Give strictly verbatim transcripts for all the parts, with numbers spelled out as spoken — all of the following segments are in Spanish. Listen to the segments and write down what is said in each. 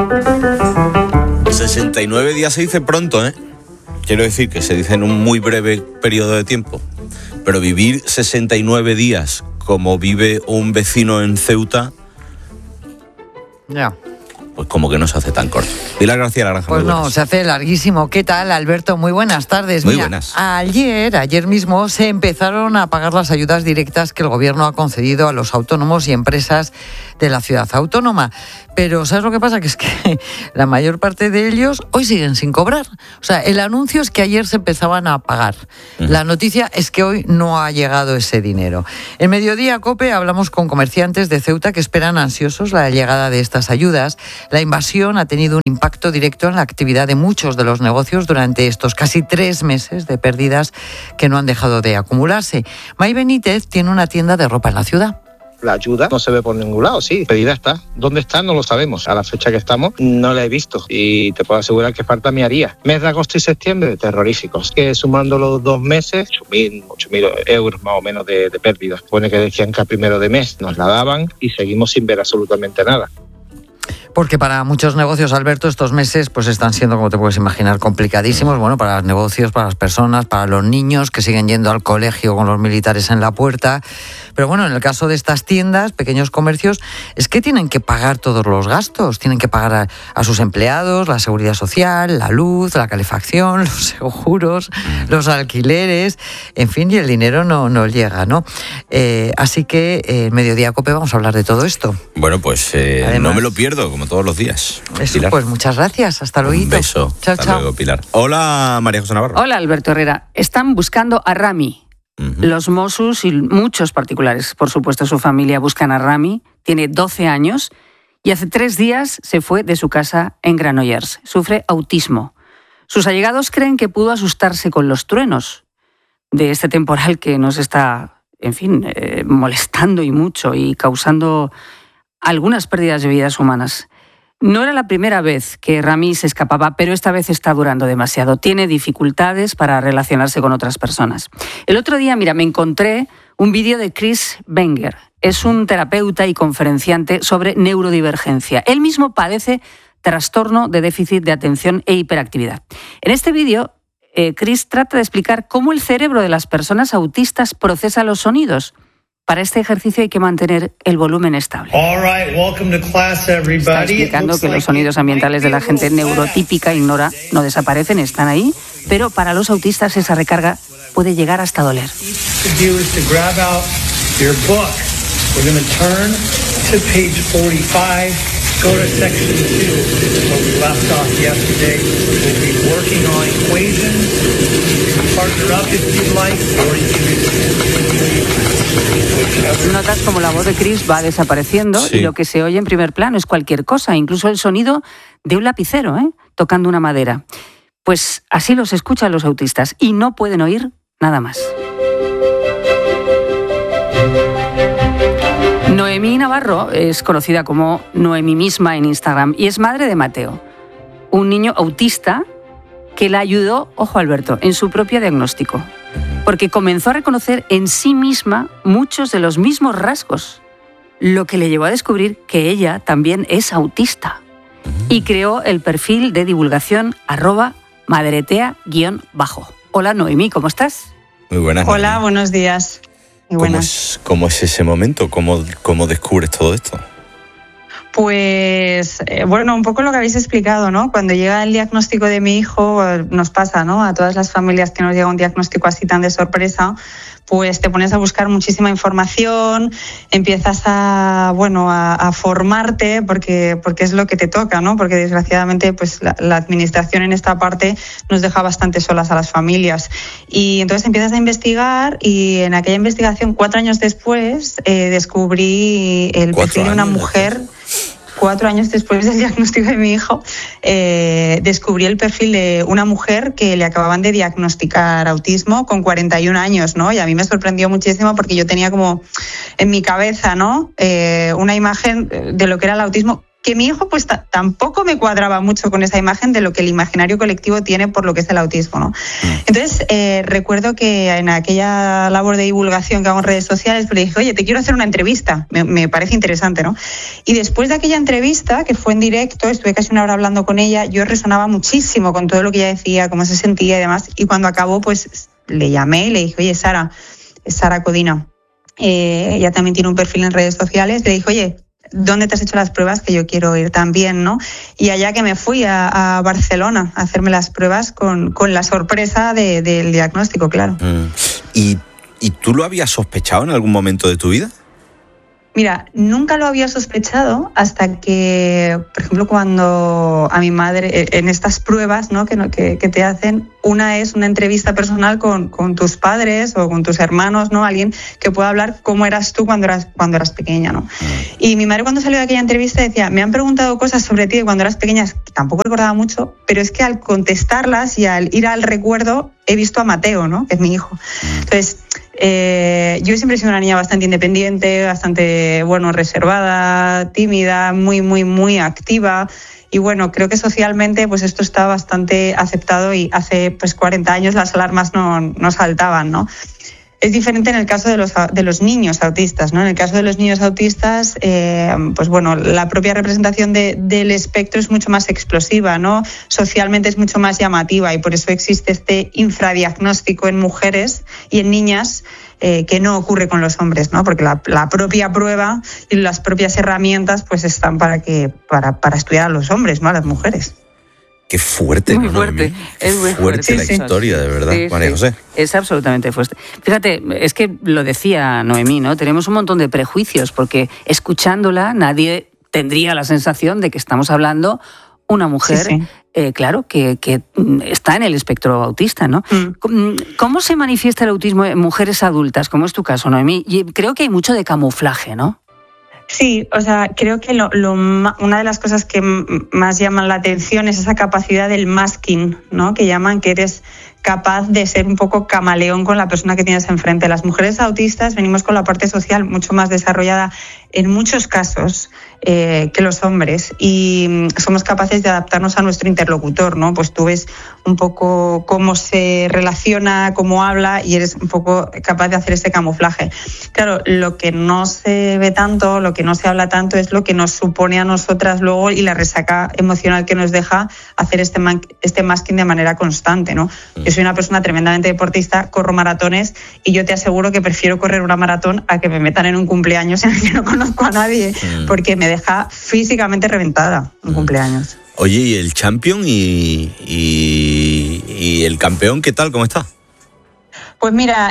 sesenta y nueve días se dice pronto, ¿eh? Quiero decir que se dice en un muy breve periodo de tiempo. Pero vivir sesenta y nueve días como vive un vecino en Ceuta... Ya. Pues como que no se hace tan corto. Pilar García Laranja. Pues no, se hace larguísimo. ¿Qué tal, Alberto? Muy buenas tardes. Muy Mira, buenas. Ayer, ayer mismo, se empezaron a pagar las ayudas directas que el Gobierno ha concedido a los autónomos y empresas de la ciudad autónoma. Pero ¿sabes lo que pasa? Que es que la mayor parte de ellos hoy siguen sin cobrar. O sea, el anuncio es que ayer se empezaban a pagar. Uh-huh. La noticia es que hoy no ha llegado ese dinero. En Mediodía COPE hablamos con comerciantes de Ceuta que esperan ansiosos la llegada de estas ayudas. La invasión ha tenido un impacto directo en la actividad de muchos de los negocios durante estos casi tres meses de pérdidas que no han dejado de acumularse. May Benítez tiene una tienda de ropa en la ciudad. La ayuda no se ve por ningún lado, sí, pedida está. ¿Dónde está? No lo sabemos. A la fecha que estamos no la he visto y te puedo asegurar que falta mi haría. Mes de agosto y septiembre, terroríficos. Que sumando los dos meses, ocho mil euros más o menos de, de pérdidas. Pone que decían que a primero de mes nos la daban y seguimos sin ver absolutamente nada. Porque para muchos negocios, Alberto, estos meses pues están siendo, como te puedes imaginar, complicadísimos. Bueno, para los negocios, para las personas, para los niños que siguen yendo al colegio con los militares en la puerta. Pero bueno, en el caso de estas tiendas, pequeños comercios, es que tienen que pagar todos los gastos. Tienen que pagar a, a sus empleados, la seguridad social, la luz, la calefacción, los seguros, los alquileres, en fin, y el dinero no, no llega, ¿no? Eh, así que en eh, Mediodía COPE vamos a hablar de todo esto. Bueno, pues eh, Además, no me lo pierdo, como todos los días. Eso, Pilar. Pues muchas gracias. Hasta luego. Un beso. Chao, Hasta chao. luego, Pilar. Hola, María José Navarro. Hola, Alberto Herrera. Están buscando a Rami. Uh-huh. Los Mossos y muchos particulares, por supuesto, su familia buscan a Rami. Tiene doce años y hace tres días se fue de su casa en Granollers. Sufre autismo. Sus allegados creen que pudo asustarse con los truenos de este temporal que nos está, en fin, eh, molestando y mucho y causando algunas pérdidas de vidas humanas. No era la primera vez que Rami se escapaba, pero esta vez está durando demasiado. Tiene dificultades para relacionarse con otras personas. El otro día, mira, me encontré un vídeo de Chris Wenger. Es un terapeuta y conferenciante sobre neurodivergencia. Él mismo padece trastorno de déficit de atención e hiperactividad. En este vídeo, eh, Chris trata de explicar cómo el cerebro de las personas autistas procesa los sonidos. Para este ejercicio hay que mantener el volumen estable. Está explicando que los sonidos ambientales de la gente neurotípica ignora, no desaparecen, están ahí, pero para los autistas esa recarga puede llegar hasta doler. Go to section two, where we left off yesterday. We'll be working on equations. You can partner up if you'd like, or you can... Notas como la voz de Chris va desapareciendo, sí, y lo que se oye en primer plano es cualquier cosa, incluso el sonido de un lapicero, ¿eh? tocando una madera. Pues así los escuchan los autistas y no pueden oír nada más. Noemí Navarro es conocida como Noemí misma en Instagram y es madre de Mateo, un niño autista que la ayudó, ojo Alberto, en su propio diagnóstico, porque comenzó a reconocer en sí misma muchos de los mismos rasgos, lo que le llevó a descubrir que ella también es autista y creó el perfil de divulgación arroba madretea guión bajo. Hola Noemí, ¿cómo estás? Muy buenas. Hola, Noemí. Buenos días. ¿Cómo es, ¿Cómo es ese momento? ¿Cómo, cómo descubres todo esto? Pues, eh, bueno, un poco lo que habéis explicado, ¿no? Cuando llega el diagnóstico de mi hijo, nos pasa, ¿no? A todas las familias que nos llega un diagnóstico así tan de sorpresa, pues te pones a buscar muchísima información, empiezas a, bueno, a, a formarte porque, porque es lo que te toca, ¿no? Porque desgraciadamente, pues la, la administración en esta parte nos deja bastante solas a las familias. Y entonces empiezas a investigar y en aquella investigación, cuatro años después, eh, descubrí el perfil de una mujer. Cuatro años después del diagnóstico de mi hijo, eh, descubrí el perfil de una mujer que le acababan de diagnosticar autismo con cuarenta y un años, ¿no? Y a mí me sorprendió muchísimo porque yo tenía como en mi cabeza, ¿no? Eh, una imagen de lo que era el autismo que mi hijo pues t- tampoco me cuadraba mucho con esa imagen de lo que el imaginario colectivo tiene por lo que es el autismo, ¿no? Entonces, eh, recuerdo que en aquella labor de divulgación que hago en redes sociales, pues le dije, oye, te quiero hacer una entrevista, me, me parece interesante, ¿no? Y después de aquella entrevista, que fue en directo, estuve casi una hora hablando con ella, yo resonaba muchísimo con todo lo que ella decía, cómo se sentía y demás, y cuando acabó, pues le llamé y le dije, oye, Sara, Sara Codina, eh, ella también tiene un perfil en redes sociales, le dije, oye, ¿dónde te has hecho las pruebas? Que yo quiero ir también, ¿no? Y allá que me fui a, a Barcelona a hacerme las pruebas con, con la sorpresa de, del diagnóstico, claro. Mm. ¿Y, ¿Y tú lo habías sospechado en algún momento de tu vida? Mira, nunca lo había sospechado hasta que, por ejemplo, cuando a mi madre, en estas pruebas, ¿no? que, que, que te hacen, una es una entrevista personal con, con tus padres o con tus hermanos, ¿no? Alguien que pueda hablar cómo eras tú cuando eras, cuando eras pequeña, ¿no? Y mi madre cuando salió de aquella entrevista decía, me han preguntado cosas sobre ti cuando eras pequeña, que tampoco recordaba mucho, pero es que al contestarlas y al ir al recuerdo he visto a Mateo, ¿no? Que es mi hijo. Entonces, Eh, yo siempre he sido una niña bastante independiente, bastante, bueno, reservada, tímida, muy, muy, muy activa. Y bueno, creo que socialmente pues esto está bastante aceptado y hace pues cuarenta años las alarmas no, no saltaban, ¿no? Es diferente en el caso de los, de los niños autistas, ¿no? En el caso de los niños autistas, eh, pues bueno, la propia representación de, del espectro es mucho más explosiva, ¿no? Socialmente es mucho más llamativa y por eso existe este infradiagnóstico en mujeres y en niñas eh, que no ocurre con los hombres, ¿no? Porque la, la propia prueba y las propias herramientas pues están para que para, para estudiar a los hombres, ¿no? A las mujeres. Qué fuerte, muy ¿no? fuerte, es muy fuerte, fuerte la sí, historia, sí. de verdad, Sí, María sí. José. Es absolutamente fuerte. Fíjate, es que lo decía Noemí, ¿no? Tenemos un montón de prejuicios porque escuchándola nadie tendría la sensación de que estamos hablando una mujer, sí, sí. Eh, claro, que, que está en el espectro autista, ¿no? Mm. ¿Cómo se manifiesta el autismo en mujeres adultas, como es tu caso, Noemí? Y creo que hay mucho de camuflaje, ¿no? Sí, o sea, creo que lo, lo, una de las cosas que más llaman la atención es esa capacidad del masking, ¿no? Que llaman que eres capaz de ser un poco camaleón con la persona que tienes enfrente. Las mujeres autistas venimos con la parte social mucho más desarrollada en muchos casos eh, que los hombres y somos capaces de adaptarnos a nuestro interlocutor, ¿no? Pues tú ves un poco cómo se relaciona, cómo habla y eres un poco capaz de hacer ese camuflaje. Claro, lo que no se ve tanto, lo que no se habla tanto es lo que nos supone a nosotras luego y la resaca emocional que nos deja hacer este, man- este masking de manera constante, ¿no? Yo soy una persona tremendamente deportista, corro maratones y yo te aseguro que prefiero correr una maratón a que me metan en un cumpleaños en el que no conozco a nadie, porque me deja físicamente reventada un cumpleaños. Oye, ¿y el champion y, y, y el campeón qué tal? ¿Cómo está? Pues mira,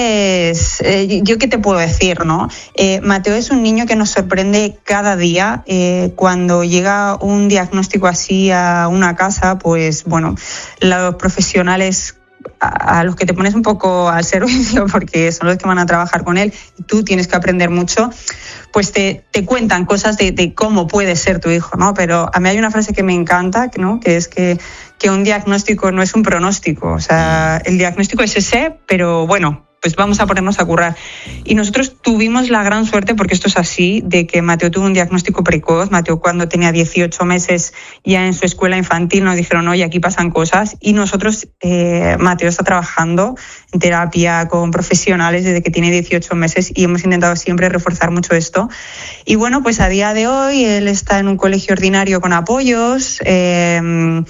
es eh, yo qué te puedo decir, ¿no? Eh, Mateo es un niño que nos sorprende cada día. Eh, cuando llega un diagnóstico así a una casa, pues bueno, los profesionales a, a los que te pones un poco al servicio, porque son los que van a trabajar con él, y tú tienes que aprender mucho, pues te, te cuentan cosas de, de cómo puede ser tu hijo, ¿no? Pero a mí hay una frase que me encanta, ¿no? Que es que, que un diagnóstico no es un pronóstico. O sea, el diagnóstico es ese, pero bueno, pues vamos a ponernos a currar. Y nosotros tuvimos la gran suerte, porque esto es así, de que Mateo tuvo un diagnóstico precoz. Mateo cuando tenía dieciocho meses ya en su escuela infantil nos dijeron, oye, aquí pasan cosas. Y nosotros, eh, Mateo está trabajando en terapia con profesionales desde que tiene dieciocho meses y hemos intentado siempre reforzar mucho esto. Y bueno, pues a día de hoy él está en un colegio ordinario con apoyos. Eh,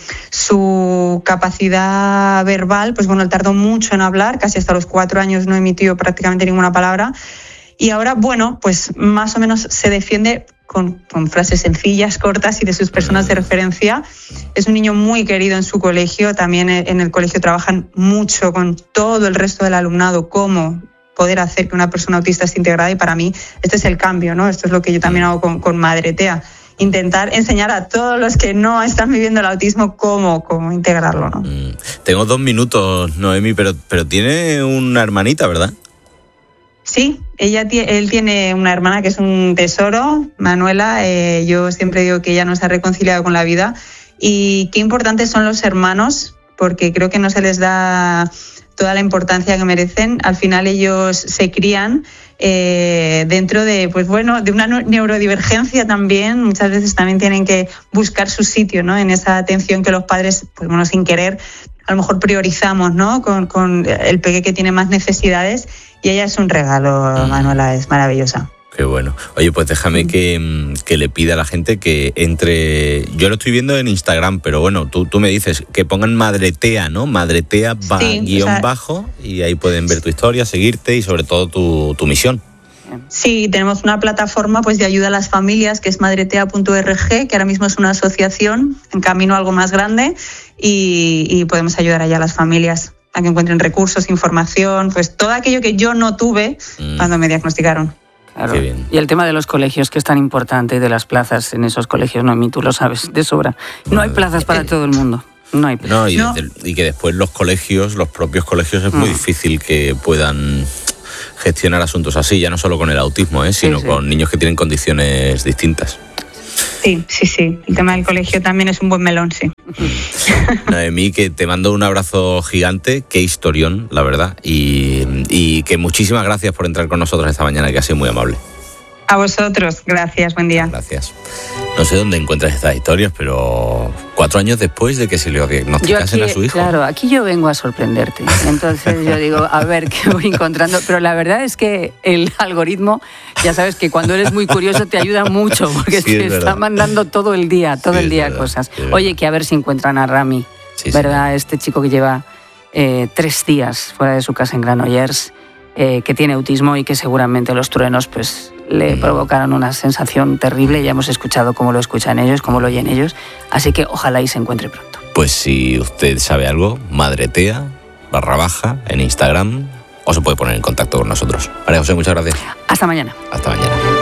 su capacidad verbal, pues bueno, él tardó mucho en hablar, casi hasta los cuatro años no emitió prácticamente ninguna palabra y ahora, bueno, pues más o menos se defiende con, con frases sencillas, cortas y de sus personas de referencia. Es un niño muy querido en su colegio, también en el colegio trabajan mucho con todo el resto del alumnado, cómo poder hacer que una persona autista esté integrada y para mí este es el cambio, ¿no? Esto es lo que yo también hago con, con Madre Tea. Intentar enseñar a todos los que no están viviendo el autismo cómo, cómo integrarlo, ¿no? Mm, tengo dos minutos, Noemí, pero, pero tiene una hermanita, ¿verdad? Sí, ella, él tiene una hermana que es un tesoro, Manuela. Eh, yo siempre digo que ella no se ha reconciliado con la vida y qué importantes son los hermanos, porque creo que no se les da toda la importancia que merecen. Al final ellos se crían eh, dentro de, pues bueno, de una neurodivergencia también. Muchas veces también tienen que buscar su sitio, ¿no? En esa atención que los padres, pues bueno, sin querer, a lo mejor priorizamos, ¿no? Con, con el peque que tiene más necesidades, y ella es un regalo, Manuela, es maravillosa. Qué bueno. Oye, pues déjame que, que le pida a la gente que entre... Yo lo estoy viendo en Instagram, pero bueno, tú, tú me dices que pongan Madretea, ¿no? Madretea va, sí, guión o sea, bajo, y ahí pueden ver tu historia, seguirte y sobre todo tu, tu misión. Sí, tenemos una plataforma pues de ayuda a las familias que es madretea punto org, que ahora mismo es una asociación en camino a algo más grande, y, y podemos ayudar allá a las familias a que encuentren recursos, información, pues todo aquello que yo no tuve mm. cuando me diagnosticaron. Claro. Y el tema de los colegios, que es tan importante, y de las plazas en esos colegios, Noemí, tú lo sabes de sobra. No hay plazas para todo el mundo. No hay plazas. No, y, no. y que después los colegios, los propios colegios, es muy mm. difícil que puedan gestionar asuntos así, ya no solo con el autismo, ¿eh? sino sí, sí. con niños que tienen condiciones distintas. Sí, sí, sí. El tema del colegio también es un buen melón, sí. Noemí, que te mando un abrazo gigante, qué historión, la verdad, y, y que muchísimas gracias por entrar con nosotros esta mañana, que ha sido muy amable. A vosotros, gracias, buen día. Gracias. No sé dónde encuentras estas historias, pero cuatro años después de que se le diagnosticasen a su hijo. Claro, aquí yo vengo a sorprenderte. Entonces yo digo, a ver qué voy encontrando. Pero la verdad es que el algoritmo, ya sabes que cuando eres muy curioso te ayuda mucho, porque sí, te está mandando todo el día, todo sí, el día cosas. Sí, Oye, que a ver si encuentran a Rami, sí, ¿verdad? Sí. Este chico que lleva eh, tres días fuera de su casa en Granollers, eh, que tiene autismo y que seguramente los truenos, pues, le provocaron una sensación terrible. Ya hemos escuchado cómo lo escuchan ellos, cómo lo oyen ellos, así que ojalá y se encuentre pronto. Pues si usted sabe algo, Madretea barra baja en Instagram, o se puede poner en contacto con nosotros. María José, muchas gracias. Hasta mañana. Hasta mañana.